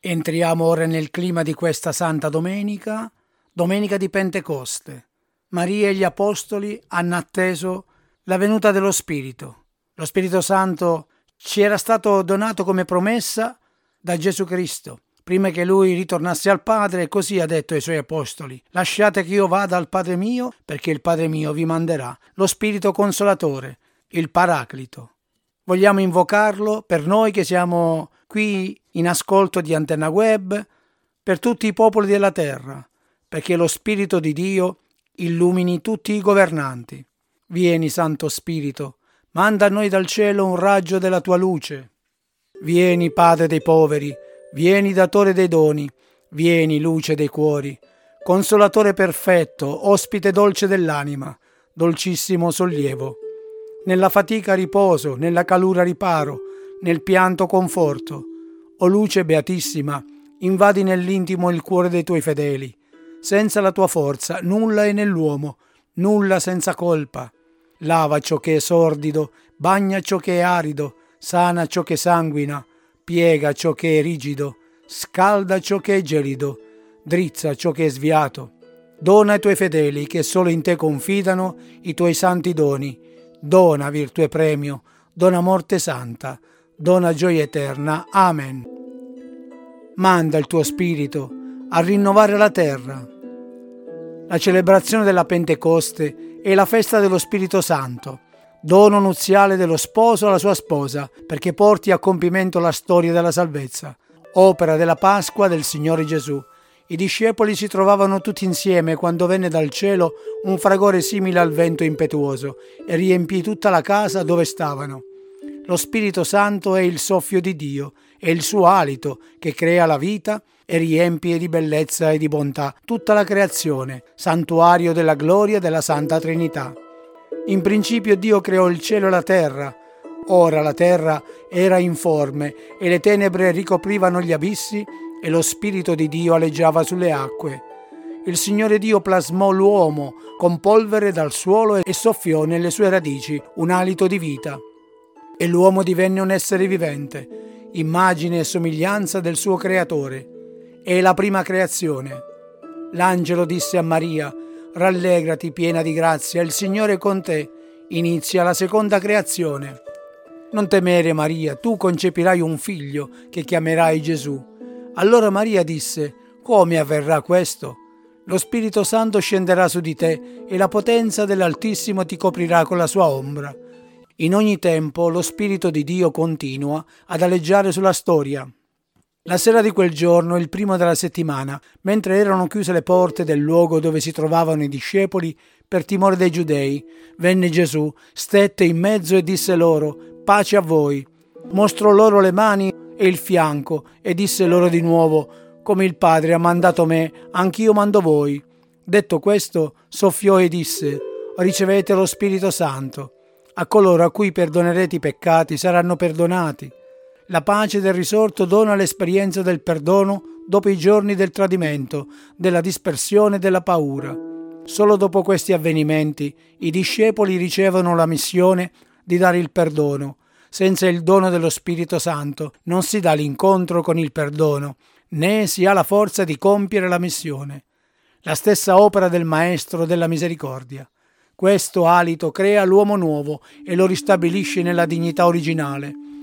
Entriamo ora nel clima di questa Santa Domenica, Domenica di Pentecoste. Maria e gli Apostoli hanno atteso la venuta dello Spirito. Lo Spirito Santo ci era stato donato come promessa da Gesù Cristo, prima che Lui ritornasse al Padre, e così ha detto ai Suoi Apostoli: lasciate che io vada al Padre mio, perché il Padre mio vi manderà lo Spirito Consolatore, il Paraclito. Vogliamo invocarlo per noi che siamo qui in ascolto di Antenna Web, per tutti i popoli della terra, perché lo Spirito di Dio illumini tutti i governanti. Vieni, Santo Spirito, manda a noi dal cielo un raggio della tua luce. Vieni, Padre dei poveri, vieni, Datore dei doni, vieni, luce dei cuori, Consolatore perfetto, ospite dolce dell'anima, dolcissimo sollievo. Nella fatica riposo, nella calura riparo, nel pianto conforto. O luce beatissima, invadi nell'intimo il cuore dei tuoi fedeli. Senza la tua forza nulla è nell'uomo, nulla senza colpa. Lava ciò che è sordido, bagna ciò che è arido, sana ciò che sanguina, piega ciò che è rigido, scalda ciò che è gelido, drizza ciò che è sviato. Dona ai tuoi fedeli che solo in te confidano i tuoi santi doni. Dona virtù e premio, dona morte santa, dona gioia eterna. Amen. Manda il tuo Spirito a rinnovare la terra. La celebrazione della Pentecoste è la festa dello Spirito Santo, dono nuziale dello sposo alla sua sposa, perché porti a compimento la storia della salvezza, opera della Pasqua del Signore Gesù. I discepoli si trovavano tutti insieme quando venne dal cielo un fragore simile al vento impetuoso e riempì tutta la casa dove stavano. Lo Spirito Santo è il soffio di Dio, è il suo alito che crea la vita e riempie di bellezza e di bontà tutta la creazione, santuario della gloria della Santa Trinità. In principio Dio creò il cielo e la terra. Ora la terra era informe e le tenebre ricoprivano gli abissi e lo Spirito di Dio aleggiava sulle acque. Il Signore Dio plasmò l'uomo con polvere dal suolo e soffiò nelle sue radici un alito di vita. E l'uomo divenne un essere vivente, immagine e somiglianza del suo Creatore. È la prima creazione. L'angelo disse a Maria: rallegrati piena di grazia, il Signore è con te. Inizia la seconda creazione. Non temere, Maria, tu concepirai un figlio che chiamerai Gesù. Allora Maria disse: come avverrà questo? Lo Spirito Santo scenderà su di te e la potenza dell'Altissimo ti coprirà con la sua ombra. In ogni tempo lo Spirito di Dio continua ad aleggiare sulla storia. La sera di quel giorno, il primo della settimana, mentre erano chiuse le porte del luogo dove si trovavano i discepoli per timore dei giudei, venne Gesù, stette in mezzo e disse loro: pace a voi. Mostrò loro le mani e il fianco e disse loro di nuovo: come il Padre ha mandato me, anch'io mando voi. Detto questo, soffiò e disse: ricevete lo Spirito Santo. A coloro a cui perdonerete i peccati saranno perdonati. La pace del risorto dona l'esperienza del perdono dopo i giorni del tradimento, della dispersione e della paura. Solo dopo questi avvenimenti i discepoli ricevono la missione di dare il perdono. Senza il dono dello Spirito Santo non si dà l'incontro con il perdono, né si ha la forza di compiere la missione. La stessa opera del Maestro della Misericordia. Questo alito crea l'uomo nuovo e lo ristabilisce nella dignità originale.